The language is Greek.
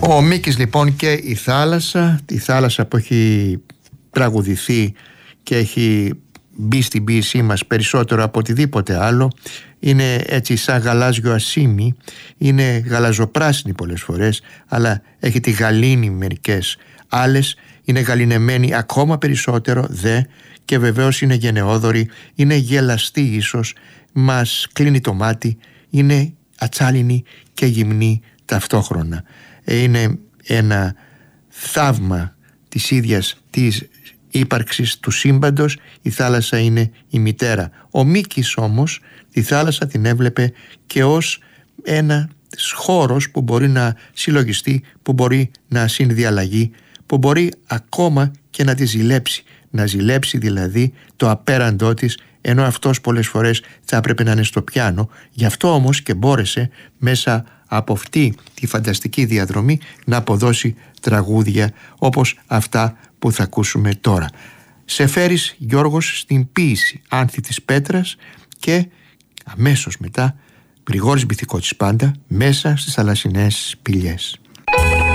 Ο Μίκης λοιπόν και η θάλασσα που έχει τραγουδηθεί και έχει μπει στην ποίησή μας περισσότερο από οτιδήποτε άλλο, είναι έτσι σαν γαλάζιο ασίμι, είναι γαλαζοπράσινη πολλές φορές, αλλά έχει τη γαλήνη μερικές άλλες, είναι γαλινεμένη ακόμα περισσότερο και βεβαίως είναι γενναιόδορη, είναι γελαστή ίσως, μας κλείνει το μάτι, είναι ατσάλινη και γυμνή ταυτόχρονα. Είναι ένα θαύμα της ίδιας της ύπαρξης του σύμπαντος. Η θάλασσα είναι η μητέρα. Ο Μίκης όμως τη θάλασσα την έβλεπε και ως ένα χώρος που μπορεί να συλλογιστεί, που μπορεί να συνδιαλλαγεί, που μπορεί ακόμα και να τη ζηλέψει. Να ζηλέψει δηλαδή το απέραντό της, ενώ αυτός πολλές φορές θα έπρεπε να είναι στο πιάνο. Γι' αυτό όμως και μπόρεσε μέσα από αυτή τη φανταστική διαδρομή να αποδώσει τραγούδια όπως αυτά που θα ακούσουμε τώρα. Σεφέρης Γιώργος στην ποίηση Άνθη της Πέτρας και αμέσως μετά Γρηγόρης Μπιθικώτης πάντα μέσα στις θαλασσινές σπηλιές.